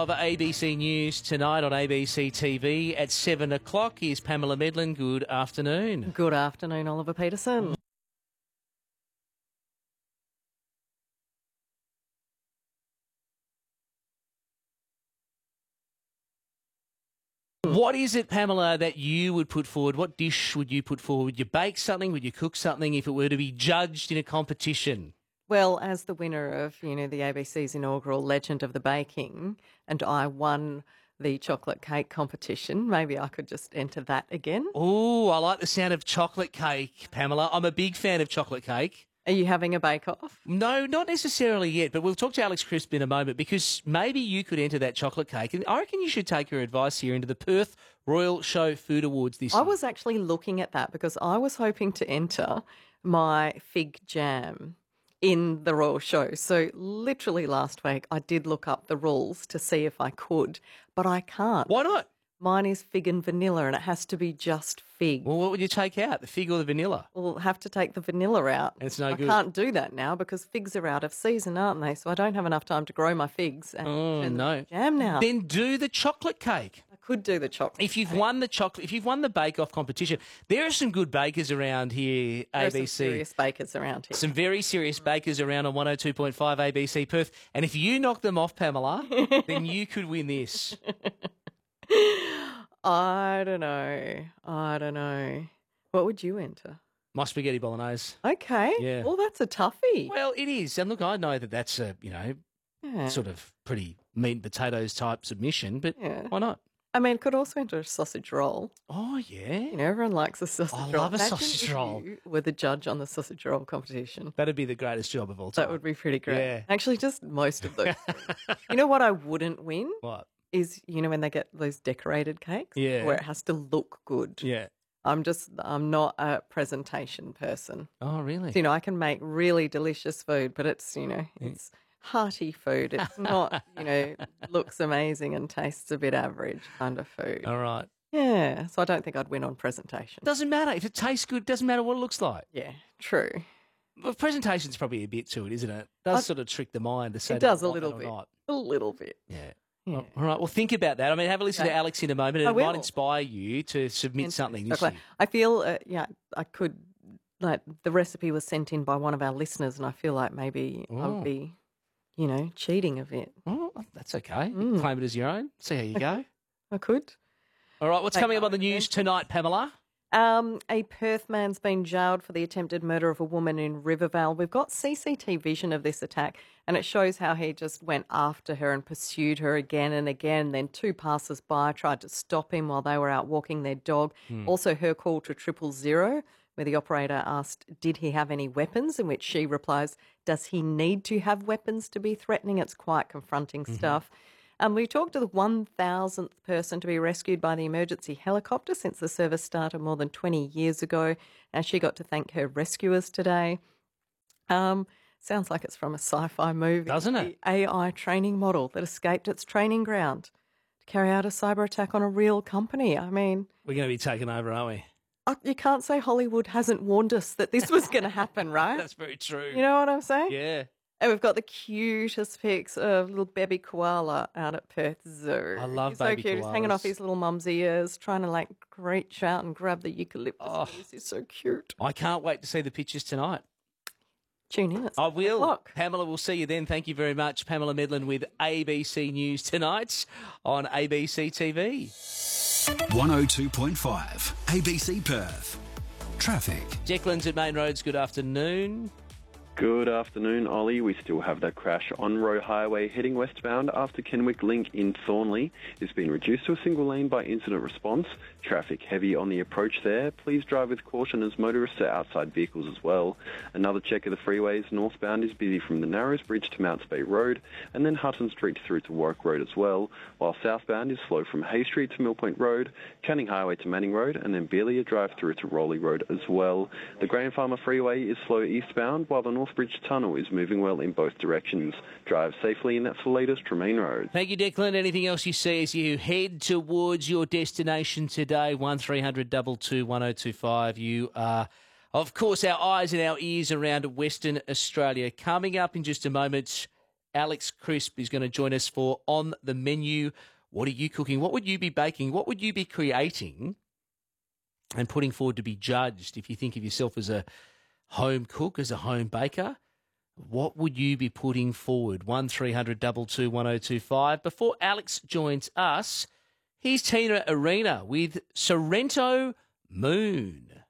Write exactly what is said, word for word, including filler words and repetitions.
of A B C News tonight on A B C T V at seven o'clock. Here's Pamela Medlin. Good afternoon. Good afternoon, Oliver Peterson. What is it, Pamela, that you would put forward? What dish would you put forward? Would you bake something? Would you cook something if it were to be judged in a competition? Well, as the winner of, you know, the A B C's inaugural Legend of the Baking, and I won the chocolate cake competition, maybe I could just enter that again. Oh, I like the sound of chocolate cake, Pamela. I'm a big fan of chocolate cake. Are you having a bake-off? No, not necessarily yet, but we'll talk to Alex Crisp in a moment because maybe you could enter that chocolate cake. And I reckon you should take your advice here into the Perth Royal Show Food Awards this I year. was actually looking at that because I was hoping to enter my fig jam in the Royal Show. So literally last week I did look up the rules to see if I could, but I can't. Why not? Mine is fig and vanilla and it has to be just fig. Well, what would you take out, the fig or the vanilla? We'll have to take the vanilla out. It's no I good. can't do that now because figs are out of season, aren't they? So I don't have enough time to grow my figs and Oh, turn them no. into jam now. Then do the chocolate cake. I could do the chocolate. If you've won the chocolate, if you've won the bake-off competition, there are some good bakers around here, There are A B C. some serious bakers around here. Some very serious bakers around on one oh two point five A B C Perth. And if you knock them off, Pamela, then you could win this. I don't know. I don't know. What would you enter? My spaghetti bolognese. Okay. Yeah. Well, that's a toughie. Well, it is. And look, I know that that's a, you know, Yeah. sort of pretty meat and potatoes type submission, but Yeah. why not? I mean, it could also enter a sausage roll. Oh, yeah. You know, everyone likes a sausage I roll. love a Imagine sausage if roll. you were the judge on the sausage roll competition. That'd be the greatest job of all time. That would be pretty great. Yeah. Actually, just most of those. You know what I wouldn't win What? is, you know, when they get those decorated cakes? Yeah. Where it has to look good. Yeah. I'm just, I'm not a presentation person. Oh, really? So, you know, I can make really delicious food, but it's, you know, it's hearty food. It's not, you know, looks amazing and tastes a bit average kind of food. All right. Yeah. So I don't think I'd win on presentation. Doesn't matter. If it tastes good, doesn't matter what it looks like. Yeah, true. Well, presentation's probably a bit to it, isn't it? It does I- sort of trick the mind to say It does do I a like little that or bit. not. A little bit. Yeah. Yeah. All right. Well, think about that. I mean, have a listen Okay. to Alex in a moment, and I it might will. inspire you to submit Into something this chocolate. year. I feel, uh, yeah, I could, like, the recipe was sent in by one of our listeners, and I feel like maybe I Oh. would be, you know, cheating a bit. Oh, that's okay. You Mm. can claim it as your own. See how you go. I could. All right. What's Take coming up on the part in news it. tonight, Pamela? Um, a Perth man's been jailed for the attempted murder of a woman in Rivervale. We've got C C T V vision of this attack, and it shows how he just went after her and pursued her again and again. Then two passers-by tried to stop him while they were out walking their dog. Also, her call to triple zero, where the operator asked, did he have any weapons? In which she replies, does he need to have weapons to be threatening? It's quite confronting stuff. Um, we talked to the one thousandth person to be rescued by the emergency helicopter since the service started more than twenty years ago, and she got to thank her rescuers today. Um, sounds like it's from a sci-fi movie. Doesn't it? The A I training model that escaped its training ground to carry out a cyber attack on a real company. I mean, We're going to be taken over, aren't we? uh, you can't say Hollywood hasn't warned us that this was going to happen, right? That's very true. You know what I'm saying? Yeah. And we've got the cutest pics of little baby koala out at Perth Zoo. I love He's so baby cute. He's hanging off koalas. his little mum's ears, trying to like reach out and grab the eucalyptus. Oh. leaves. He's so cute. I can't wait to see the pictures tonight. Tune in. It's I seven will. o'clock. Pamela, we'll see you then. Thank you very much. Pamela Medlin with A B C News tonight on A B C T V. one oh two point five A B C Perth. Traffic. Declan's at Main Roads. Good afternoon. Good afternoon, Ollie. We still have that crash on Roe Highway heading westbound after Kenwick Link in Thornley. It's been reduced to a single lane by incident response. Traffic heavy on the approach there. Please drive with caution as motorists are outside vehicles as well. Another check of the freeways. Northbound is busy from the Narrows Bridge to Mounts Bay Road and then Hutton Street through to Warwick Road as well, while southbound is slow from Hay Street to Mill Point Road, Canning Highway to Manning Road and then Beelia Drive through to Rowley Road as well. The Grand Farmer Freeway is slow eastbound while the Northbridge Tunnel is moving well in both directions. Drive safely, and that's the latest Tremaine Road. Thank you, Declan. Anything else you see as you head towards your destination today? one three hundred two two one oh two five. You are, of course, our eyes and our ears around Western Australia. Coming up in just a moment, Alex Crisp is going to join us for On the Menu. What are you cooking? What would you be baking? What would you be creating and putting forward to be judged? If you think of yourself as a home cook, as a home baker, what would you be putting forward? one three hundred two two one oh two five. Before Alex joins us, here's Tina Arena with Sorrento Moon.